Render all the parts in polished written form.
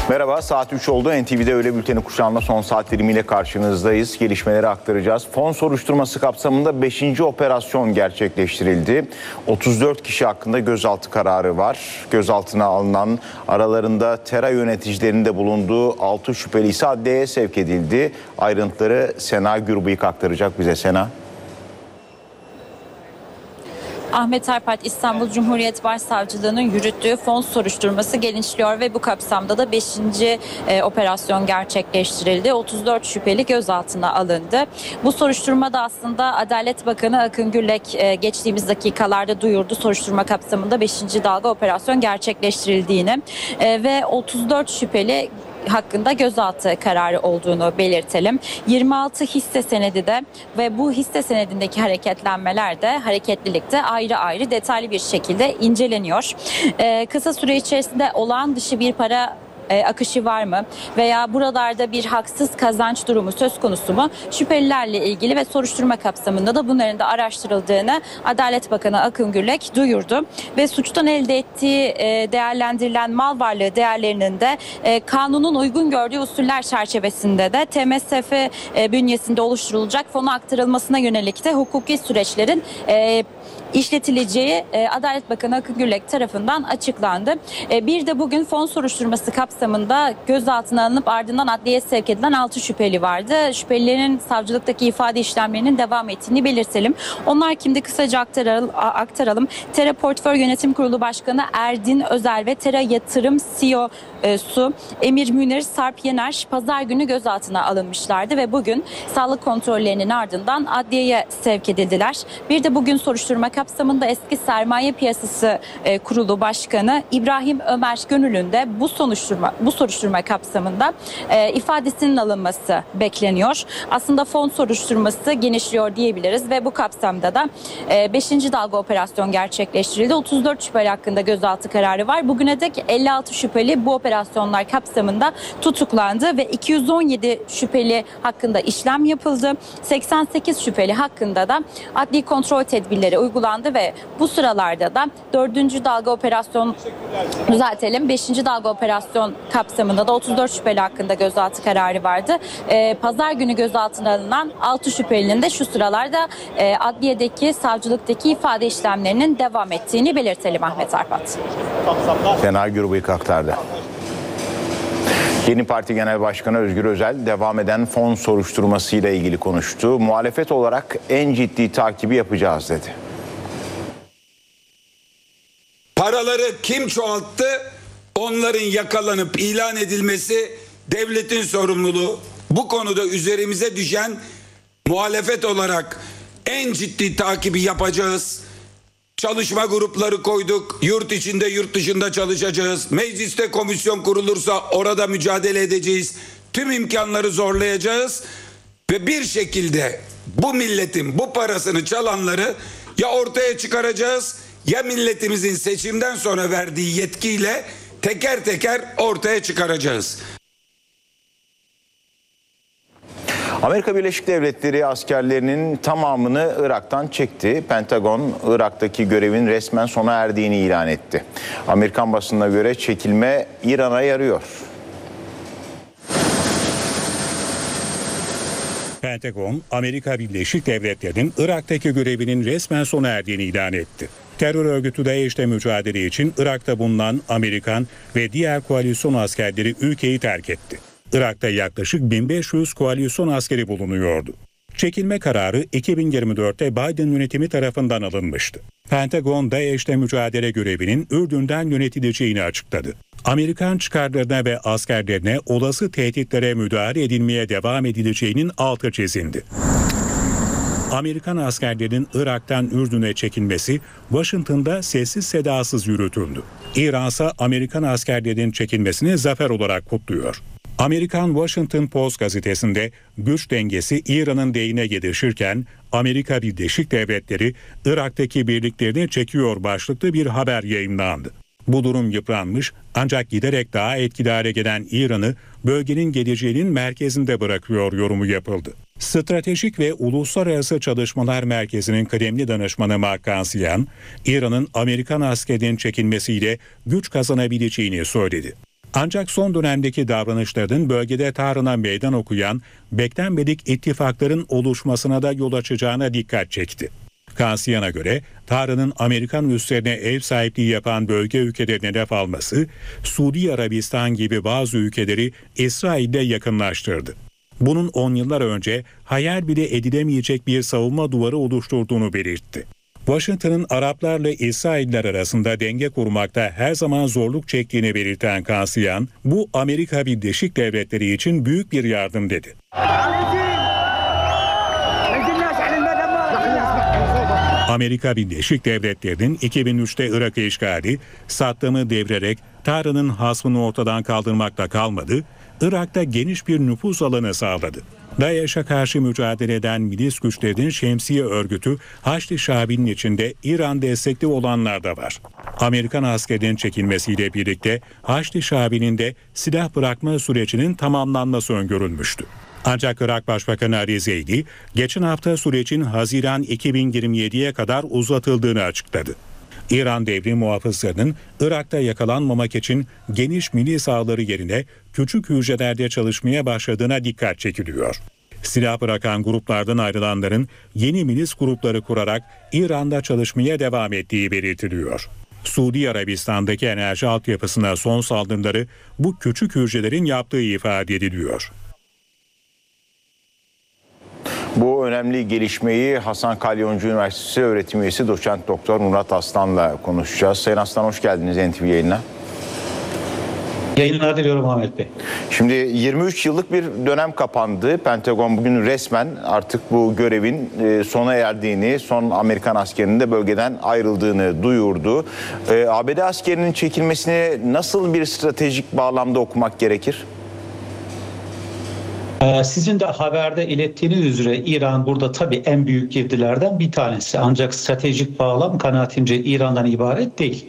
Merhaba, saat 3 oldu. NTV'de öğle bülteni kuşağında son saat dilimiyle karşınızdayız. Gelişmeleri aktaracağız. Fon soruşturması kapsamında 5. operasyon gerçekleştirildi. 34 kişi hakkında gözaltı kararı var. Gözaltına alınan, aralarında TERA yöneticilerinin de bulunduğu 6 şüpheli ise adliyeye sevk edildi. Ayrıntıları Sena Gürbüyük aktaracak bize. Sena. Ahmet Arpat İstanbul Cumhuriyet Başsavcılığı'nın yürüttüğü fon soruşturması genişliyor ve bu kapsamda da 5. operasyon gerçekleştirildi. 34 şüpheli gözaltına alındı. Bu soruşturmada aslında Adalet Bakanı Akın Gürlek geçtiğimiz dakikalarda duyurdu. Soruşturma kapsamında 5. dalga operasyon gerçekleştirildiğini ve 34 şüpheli hakkında gözaltı kararı olduğunu belirtelim. 26 hisse senedi de ve bu hisse senedindeki hareketlenmeler de hareketlilikte ayrı ayrı detaylı bir şekilde inceleniyor. Kısa süre içerisinde olağan dışı bir para akışı var mı veya buralarda bir haksız kazanç durumu söz konusu mu? Şüphelilerle ilgili ve soruşturma kapsamında da bunların da araştırıldığını Adalet Bakanı Akın Gürlek duyurdu ve suçtan elde ettiği değerlendirilen mal varlığı değerlerinin de kanunun uygun gördüğü usuller çerçevesinde de TMSF bünyesinde oluşturulacak fona aktarılmasına yönelik de hukuki süreçlerin işletileceği Adalet Bakanı Akın Gürlek tarafından açıklandı. Bir de bugün fon soruşturması kapsamında gözaltına alınıp ardından adliyeye sevk edilen 6 şüpheli vardı. Şüphelilerin savcılıktaki ifade işlemlerinin devam ettiğini belirtelim. Onlar kimdi? Kısaca aktaralım. TERA Portföy Yönetim Kurulu Başkanı Erdin Özel ve TERA Yatırım CEO'su Emir Münir Sarp Yener pazar günü gözaltına alınmışlardı ve bugün sağlık kontrollerinin ardından adliyeye sevk edildiler. Bir de bugün soruşturma kapsamında eski Sermaye Piyasası Kurulu Başkanı İbrahim Ömer Gönül'ün de bu soruşturma kapsamında ifadesinin alınması bekleniyor. Aslında fon soruşturması genişliyor diyebiliriz ve bu kapsamda da 5. dalga operasyon gerçekleştirildi. 34 şüpheli hakkında gözaltı kararı var. Bugüne dek 56 şüpheli bu operasyonlar kapsamında tutuklandı ve 217 şüpheli hakkında işlem yapıldı. 88 şüpheli hakkında da adli kontrol tedbirleri uygulandı ve bu sıralarda da 4. dalga operasyon 5. dalga operasyon kapsamında da 34 şüpheli hakkında gözaltı kararı vardı. Pazar günü gözaltına alınan 6 şüphelinin de şu sıralarda adliyedeki, savcılıktaki ifade işlemlerinin devam ettiğini belirtelim Ahmet Arpat. Sena Gürbüyük aktardı. Yeni Parti Genel Başkanı Özgür Özel devam eden fon soruşturmasıyla ilgili konuştu. Muhalefet olarak en ciddi takibi yapacağız dedi. Paraları kim çoğalttı? Onların yakalanıp ilan edilmesi devletin sorumluluğu. Bu konuda üzerimize düşen muhalefet olarak en ciddi takibi yapacağız. Çalışma grupları koyduk. Yurt içinde, yurt dışında çalışacağız. Mecliste komisyon kurulursa orada mücadele edeceğiz. Tüm imkanları zorlayacağız ve bir şekilde bu milletin bu parasını çalanları ya ortaya çıkaracağız ya milletimizin seçimden sonra verdiği yetkiyle teker teker ortaya çıkaracağız. Amerika Birleşik Devletleri askerlerinin tamamını Irak'tan çekti. Pentagon, Irak'taki görevin resmen sona erdiğini ilan etti. Amerikan basınına göre çekilme İran'a yarıyor. Pentagon, Amerika Birleşik Devletleri'nin Irak'taki görevinin resmen sona erdiğini ilan etti. Terör örgütü DAEŞ'le mücadele için Irak'ta bulunan Amerikan ve diğer koalisyon askerleri ülkeyi terk etti. Irak'ta yaklaşık 1500 koalisyon askeri bulunuyordu. Çekilme kararı 2024'te Biden yönetimi tarafından alınmıştı. Pentagon, DAEŞ'le mücadele görevinin Ürdün'den yönetileceğini açıkladı. Amerikan çıkarlarına ve askerlerine olası tehditlere müdahale edilmeye devam edileceğinin altı çizildi. Amerikan askerlerinin Irak'tan Ürdün'e çekilmesi Washington'da sessiz sedasız yürütüldü. İran ise Amerikan askerlerinin çekilmesini zafer olarak kutluyor. Amerikan Washington Post gazetesinde güç dengesi İran'ın lehine gelişirken Amerika Birleşik Devletleri Irak'taki birliklerini çekiyor başlıklı bir haber yayımlandı. Bu durum yıpranmış ancak giderek daha etkili hale gelen İran'ı bölgenin geleceğinin merkezinde bırakıyor yorumu yapıldı. Stratejik ve Uluslararası Çalışmalar Merkezi'nin kıdemli danışmanı Mark Gansiyan, İran'ın Amerikan askerinin çekilmesiyle güç kazanabileceğini söyledi. Ancak son dönemdeki davranışların bölgede taarruna meydan okuyan beklenmedik ittifakların oluşmasına da yol açacağına dikkat çekti. Kansiyan'a göre Tahran'ın Amerikan üslerine ev sahipliği yapan bölge ülkelerine hedef alması, Suudi Arabistan gibi bazı ülkeleri İsrail'le yakınlaştırdı. Bunun 10 yıllar önce hayal bile edilemeyecek bir savunma duvarı oluşturduğunu belirtti. Washington'ın Araplarla İsrailler arasında denge kurmakta her zaman zorluk çektiğini belirten Kansiyan, bu Amerika Birleşik Devletleri için büyük bir yardım dedi. Amerika Birleşik Devletleri'nin 2003'te Irak'ı işgali, Saddam'ı devirerek Tahran'ın hasmını ortadan kaldırmakla kalmadı, Irak'ta geniş bir nüfuz alanı sağladı. DAEŞ'e karşı mücadele eden milis güçlerin şemsiye örgütü Haçlı Şabi'nin içinde İran destekli olanlar da var. Amerikan askerinin çekilmesiyle birlikte Haçlı Şabi'nin de silah bırakma sürecinin tamamlanması öngörülmüştü. Ancak Irak Başbakanı Ali Zeydi geçen hafta sürecin Haziran 2027'ye kadar uzatıldığını açıkladı. İran devrim muhafızlarının Irak'ta yakalanmamak için geniş milis ağları yerine küçük hücrelerde çalışmaya başladığına dikkat çekiliyor. Silah bırakan gruplardan ayrılanların yeni milis grupları kurarak İran'da çalışmaya devam ettiği belirtiliyor. Suudi Arabistan'daki enerji altyapısına son saldırıları bu küçük hücrelerin yaptığı ifade ediliyor. Bu önemli gelişmeyi Hasan Kalyoncu Üniversitesi öğretim üyesi doçent doktor Murat Aslan'la konuşacağız. Sayın Aslan, hoş geldiniz NTV yayınına. Yayınlar diliyorum Ahmet Bey. Şimdi 23 yıllık bir dönem kapandı. Pentagon bugün resmen artık bu görevin sona erdiğini, son Amerikan askerinin de bölgeden ayrıldığını duyurdu. ABD askerinin çekilmesini nasıl bir stratejik bağlamda okumak gerekir? Sizin de haberde ilettiğiniz üzere İran burada tabii en büyük girdilerden bir tanesi. Ancak stratejik bağlam kanaatimce İran'dan ibaret değil.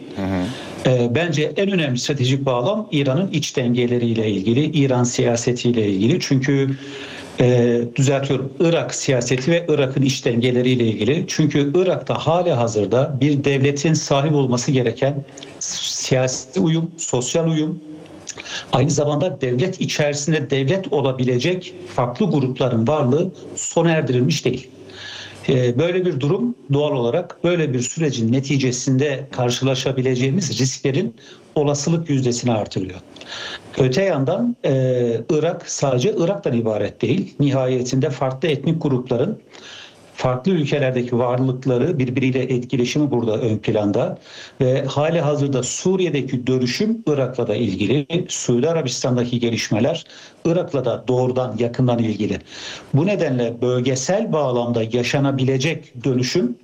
Bence en önemli stratejik bağlam İran'ın iç dengeleriyle ilgili, İran siyasetiyle ilgili. Çünkü düzeltiyorum, Irak siyaseti ve Irak'ın iç dengeleriyle ilgili. Çünkü Irak'ta hali hazırda bir devletin sahip olması gereken siyasi uyum, sosyal uyum, aynı zamanda devlet içerisinde devlet olabilecek farklı grupların varlığı sona erdirilmiş değil. Böyle bir durum doğal olarak böyle bir sürecin neticesinde karşılaşabileceğimiz risklerin olasılık yüzdesini artırıyor. Öte yandan Irak sadece Irak'tan ibaret değil. Nihayetinde farklı etnik grupların farklı ülkelerdeki varlıkları birbiriyle etkileşimi burada ön planda ve hali hazırda Suriye'deki dönüşüm Irak'la da ilgili, Suudi Arabistan'daki gelişmeler Irak'la da doğrudan yakından ilgili. Bu nedenle bölgesel bağlamda yaşanabilecek dönüşüm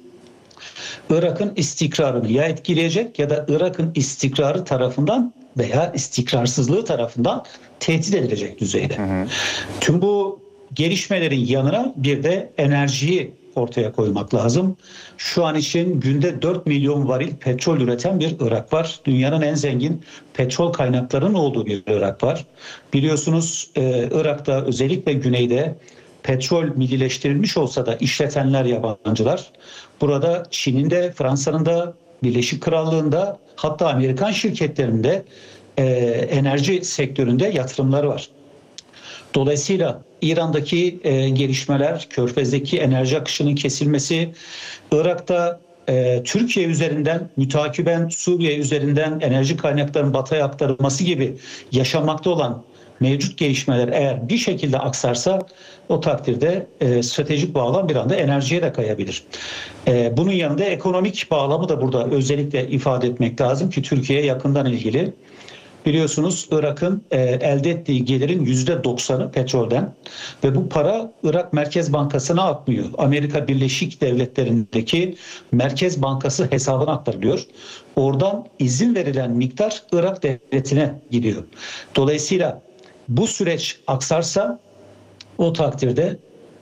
Irak'ın istikrarını ya etkileyecek ya da Irak'ın istikrarı tarafından veya istikrarsızlığı tarafından tehdit edilecek düzeyde. Tüm bu gelişmelerin yanına bir de enerjiyi ortaya koymak lazım. Şu an için günde 4 milyon varil petrol üreten bir Irak var. Dünyanın en zengin petrol kaynaklarının olduğu bir Irak var. Biliyorsunuz Irak'ta özellikle güneyde petrol millileştirilmiş olsa da işletenler yabancılar. Burada Çin'in de, Fransa'nın da, Birleşik Krallığı'nda, hatta Amerikan şirketlerinde enerji sektöründe yatırımları var. Dolayısıyla İran'daki gelişmeler, Körfez'deki enerji akışının kesilmesi, Irak'ta Türkiye üzerinden mütakiben Suriye üzerinden enerji kaynaklarının batıya aktarılması gibi yaşanmakta olan mevcut gelişmeler eğer bir şekilde aksarsa o takdirde stratejik bağlam bir anda enerjiye de kayabilir. Bunun yanında ekonomik bağlamı da burada özellikle ifade etmek lazım ki Türkiye'ye yakından ilgili. Biliyorsunuz Irak'ın elde ettiği gelirin %90'ı petrolden ve bu para Irak Merkez Bankası'na akmıyor. Amerika Birleşik Devletleri'ndeki Merkez Bankası hesabına aktarılıyor. Oradan izin verilen miktar Irak devletine gidiyor. Dolayısıyla bu süreç aksarsa o takdirde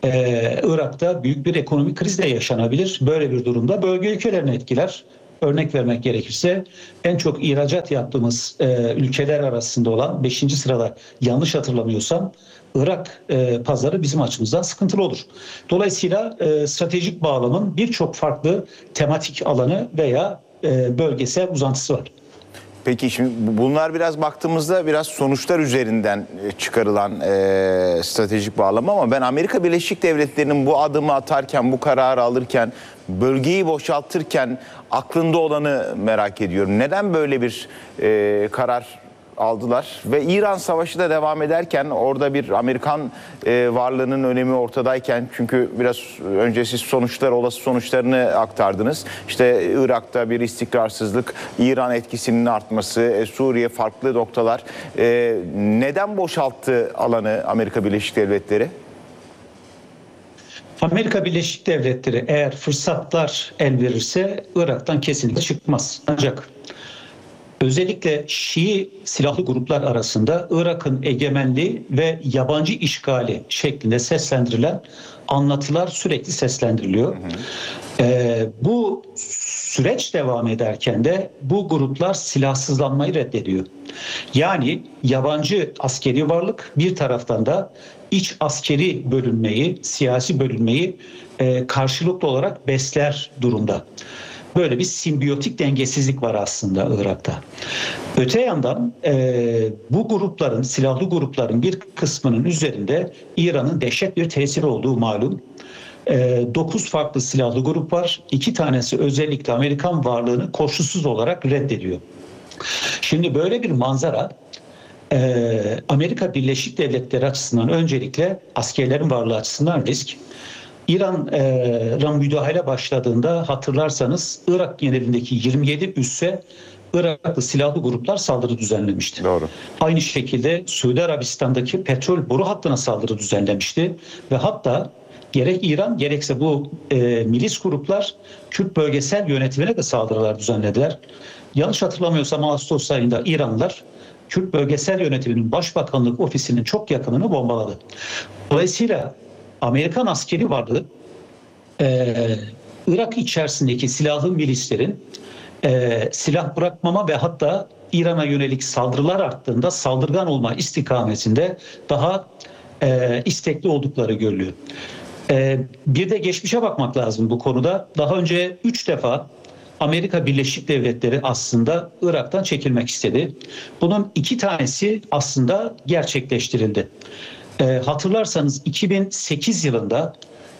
Irak'ta büyük bir ekonomik kriz de yaşanabilir. Böyle bir durumda bölge ülkelerini etkiler. Örnek vermek gerekirse en çok ihracat yaptığımız ülkeler arasında olan 5. sırada yanlış hatırlamıyorsam Irak pazarı bizim açımızdan sıkıntılı olur. Dolayısıyla stratejik bağlamın birçok farklı tematik alanı veya bölgesel uzantısı var. Peki şimdi bunlar biraz baktığımızda biraz sonuçlar üzerinden çıkarılan stratejik bağlama ama ben Amerika Birleşik Devletleri'nin bu adımı atarken, bu kararı alırken, bölgeyi boşaltırken aklında olanı merak ediyorum. Neden böyle bir karar aldılar? Ve İran Savaşı da devam ederken orada bir Amerikan varlığının önemi ortadayken, çünkü biraz önce siz olası sonuçlarını aktardınız. İşte Irak'ta bir istikrarsızlık, İran etkisinin artması, Suriye, farklı noktalar. Neden boşalttı alanı Amerika Birleşik Devletleri? Amerika Birleşik Devletleri eğer fırsatlar el verirse Irak'tan kesinlikle çıkmaz. Ancak özellikle Şii silahlı gruplar arasında Irak'ın egemenliği ve yabancı işgali şeklinde seslendirilen anlatılar sürekli seslendiriliyor. Bu süreç devam ederken de bu gruplar silahsızlanmayı reddediyor. Yani yabancı askeri varlık bir taraftan da iç askeri bölünmeyi, siyasi bölünmeyi karşılıklı olarak besler durumda. Böyle bir simbiyotik dengesizlik var aslında Irak'ta. Öte yandan bu grupların, silahlı grupların bir kısmının üzerinde İran'ın dehşet bir tesiri olduğu malum. 9 farklı silahlı grup var. 2 tanesi özellikle Amerikan varlığını koşulsuz olarak reddediyor. Şimdi böyle bir manzara Amerika Birleşik Devletleri açısından öncelikle askerlerin varlığı açısından risk. İran müdahale başladığında hatırlarsanız Irak genelindeki 27 üsse Iraklı silahlı gruplar saldırı düzenlemişti. Doğru. Aynı şekilde Suudi Arabistan'daki petrol boru hattına saldırı düzenlemişti ve hatta gerek İran gerekse bu milis gruplar Kürt bölgesel yönetimine de saldırılar düzenlediler. Yanlış hatırlamıyorsam Ağustos ayında İranlılar Kürt bölgesel yönetiminin başbakanlık ofisinin çok yakınını bombaladı. Dolayısıyla Amerikan askeri varlığı Irak içerisindeki silahlı milislerin silah bırakmama ve hatta İran'a yönelik saldırılar arttığında saldırgan olma istikametinde daha istekli oldukları görülüyor. Bir de geçmişe bakmak lazım bu konuda. Daha önce 3 defa Amerika Birleşik Devletleri aslında Irak'tan çekilmek istedi. Bunun 2 tanesi aslında gerçekleştirildi. Hatırlarsanız 2008 yılında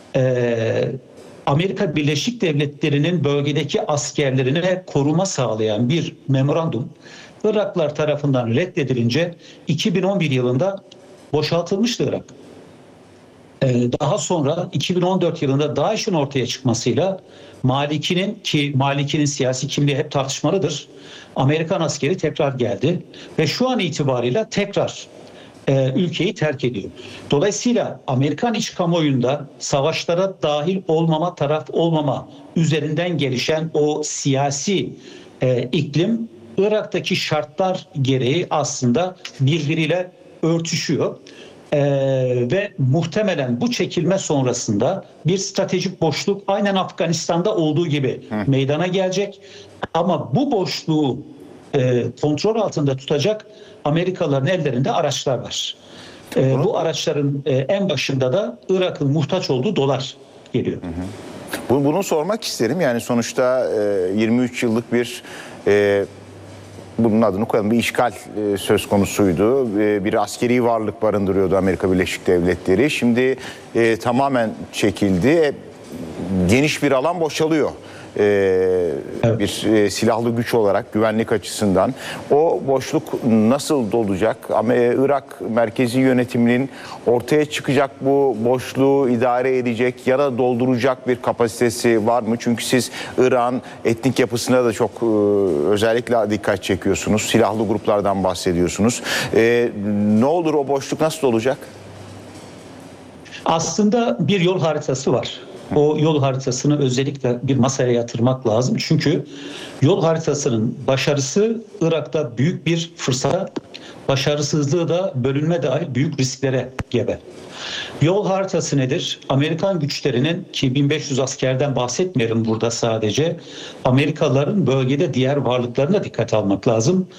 Amerika Birleşik Devletleri'nin bölgedeki askerlerine koruma sağlayan bir memorandum Iraklılar tarafından reddedilince 2011 yılında boşaltılmıştı Irak. Daha sonra 2014 yılında DAEŞ'in ortaya çıkmasıyla Maliki'nin siyasi kimliği hep tartışmalıdır. Amerikan askeri tekrar geldi ve şu an itibarıyla tekrar ülkeyi terk ediyor. Dolayısıyla Amerikan iç kamuoyunda savaşlara dahil olmama, taraf olmama üzerinden gelişen o siyasi iklim Irak'taki şartlar gereği aslında birbiriyle örtüşüyor. Ve muhtemelen bu çekilme sonrasında bir stratejik boşluk aynen Afganistan'da olduğu gibi meydana gelecek. Ama bu boşluğu kontrol altında tutacak Amerikalıların ellerinde araçlar var. Bu araçların en başında da Irak'ın muhtaç olduğu dolar geliyor. Bunu sormak isterim. Yani sonuçta 23 yıllık bir bunun adını koyalım, bir işgal söz konusuydu. Bir askeri varlık barındırıyordu Amerika Birleşik Devletleri. Şimdi tamamen çekildi. Geniş bir alan boşalıyor. Evet. Bir silahlı güç olarak güvenlik açısından. O boşluk nasıl dolacak? Ama Irak merkezi yönetiminin ortaya çıkacak bu boşluğu idare edecek ya da dolduracak bir kapasitesi var mı? Çünkü siz Irak'ın etnik yapısına da çok özellikle dikkat çekiyorsunuz. Silahlı gruplardan bahsediyorsunuz. Ne olur, o boşluk nasıl olacak? Aslında bir yol haritası var. O yol haritasını özellikle bir masaya yatırmak lazım. Çünkü yol haritasının başarısı Irak'ta büyük bir fırsat, başarısızlığı da bölünme dahil büyük risklere gebe. Yol haritası nedir? Amerikan güçlerinin, ki 1500 askerden bahsetmiyorum burada sadece, Amerikalıların bölgede diğer varlıklarına dikkat almak lazım.